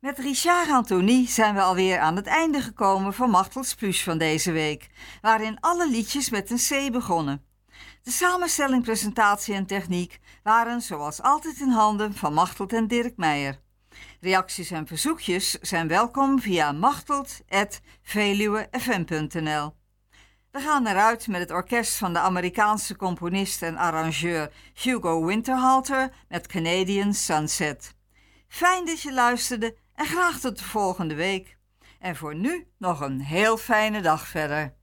Met Richard Anthony zijn we alweer aan het einde gekomen van Machtels Plus van deze week, waarin alle liedjes met een C begonnen. De samenstelling, presentatie en techniek waren zoals altijd in handen van Machteld en Dirk Meijer. Reacties en verzoekjes zijn welkom via machteld@veluwefm.nl. We gaan eruit met het orkest van de Amerikaanse componist en arrangeur Hugo Winterhalter met Canadian Sunset. Fijn dat je luisterde en graag tot de volgende week. En voor nu nog een heel fijne dag verder.